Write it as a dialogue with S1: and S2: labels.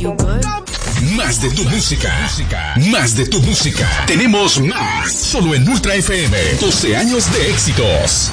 S1: Más de tu música. Más de tu música. Tenemos más. Solo en Ultra FM. 12 años de éxitos.